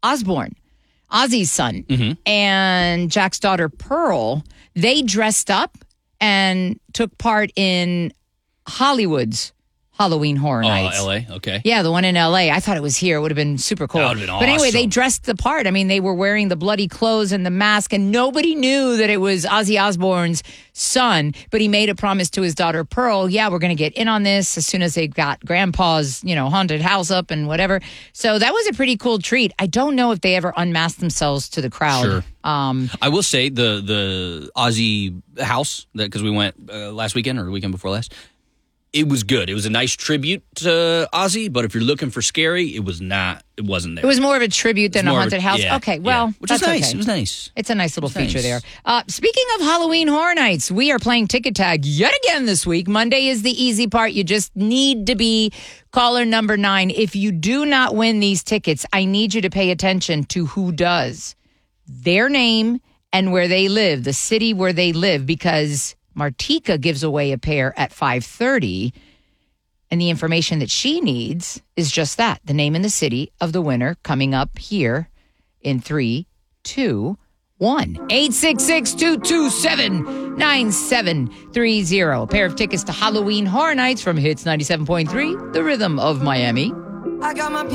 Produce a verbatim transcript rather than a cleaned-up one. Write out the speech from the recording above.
Osbourne, Ozzy's son, Mm-hmm. and Jack's daughter, Pearl, they dressed up and took part in Hollywood's Halloween Horror Oh, Nights. L A, okay. Yeah, the one in L A. I thought it was here. It would have been super cool. That would have been But anyway, they awesome. dressed the part. I mean, they were wearing the bloody clothes and the mask, and nobody knew that it was Ozzy Osbourne's son. But he made a promise to his daughter, Pearl, yeah, we're going to get in on this as soon as they got Grandpa's, you know, haunted house up and whatever. So that was a pretty cool treat. I don't know if they ever unmasked themselves to the crowd. Sure. Um, I will say the the Ozzy house, because we went uh, last weekend or the weekend before last, it was good. It was a nice tribute to Ozzy, but if you're looking for scary, it was not. It wasn't there. It was more of a tribute than a more of haunted a- house. yeah, okay, well, yeah. Which that's was nice. okay. It was nice. It's a nice little feature nice. there. Uh, speaking of Halloween Horror Nights, we are playing Ticket Tag yet again this week. Monday is the easy part. You just need to be caller number nine. If you do not win these tickets, I need you to pay attention to who does. Their name and where they live, the city where they live, because Martika gives away a pair at five thirty. And the information that she needs is just that, the name and the city of the winner, coming up here in three, two, one. eight six six, two two seven, nine seven three zero. A pair of tickets to Halloween Horror Nights from Hits ninety-seven point three, the rhythm of Miami. I got my